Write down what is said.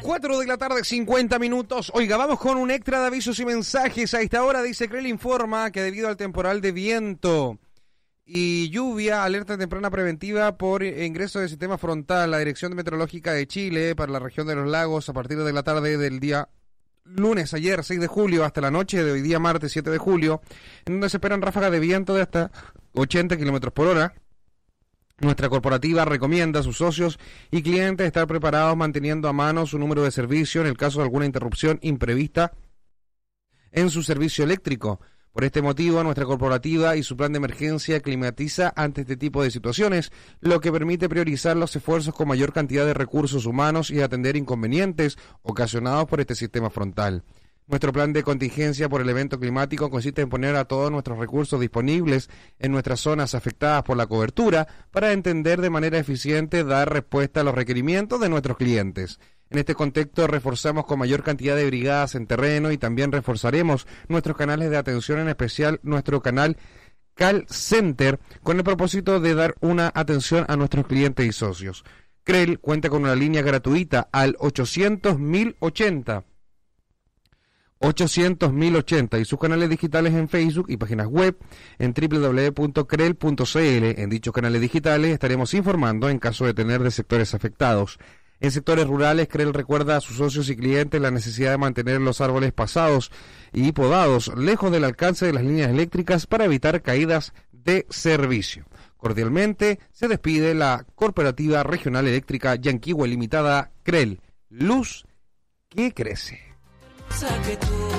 4 de la tarde, 50 minutos. Oiga, vamos con un extra de avisos y mensajes. A esta hora dice CREL informa que debido al temporal de viento y lluvia, alerta temprana preventiva por ingreso de sistema frontal. La Dirección Meteorológica de Chile para la región de los lagos a partir de la tarde del día lunes, ayer 6 de julio, hasta la noche de hoy día martes 7 de julio, en donde se esperan ráfagas de viento de hasta 80 kilómetros por hora. Nuestra corporativa recomienda a sus socios y clientes estar preparados manteniendo a mano su número de servicio en el caso de alguna interrupción imprevista en su servicio eléctrico. Por este motivo, nuestra corporativa y su plan de emergencia climatiza ante este tipo de situaciones, lo que permite priorizar los esfuerzos con mayor cantidad de recursos humanos y atender inconvenientes ocasionados por este sistema frontal. Nuestro plan de contingencia por el evento climático consiste en poner a todos nuestros recursos disponibles en nuestras zonas afectadas por la cobertura para entender de manera eficiente dar respuesta a los requerimientos de nuestros clientes. En este contexto reforzamos con mayor cantidad de brigadas en terreno y también reforzaremos nuestros canales de atención, en especial nuestro canal Call Center, con el propósito de dar una atención a nuestros clientes y socios. CREL cuenta con una línea gratuita al 800.080 y sus canales digitales en Facebook y páginas web en www.crel.cl. En dichos canales digitales estaremos informando en caso de tener de sectores afectados. En sectores rurales, CREL recuerda a sus socios y clientes la necesidad de mantener los árboles pasados y podados lejos del alcance de las líneas eléctricas para evitar caídas de servicio. Cordialmente se despide la Corporativa Regional Eléctrica Yanquihue Limitada, CREL, luz que crece. Que tú